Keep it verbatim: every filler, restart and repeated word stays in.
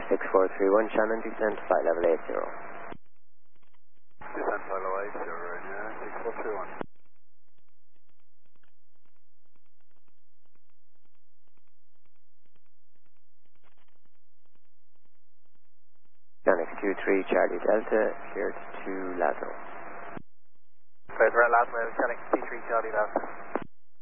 six four three one, Shannon, descent, flight level eight zero. Descent flight level eight zero, yeah, six four three one. Yannick two three, Charlie Delta, cleared to Laszlo. Cleared to Laszlo, Yannick two three, Charlie Delta.